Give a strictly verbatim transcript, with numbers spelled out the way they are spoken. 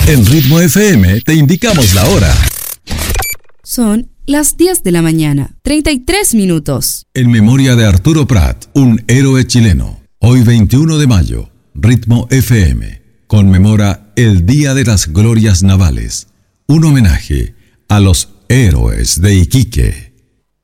En Ritmo F M te indicamos la hora. Son las diez de la mañana, treinta y tres minutos. En memoria de Arturo Prat, un héroe chileno. Hoy veintiuno de mayo, Ritmo F M conmemora el Día de las Glorias Navales. Un homenaje a los héroes de Iquique.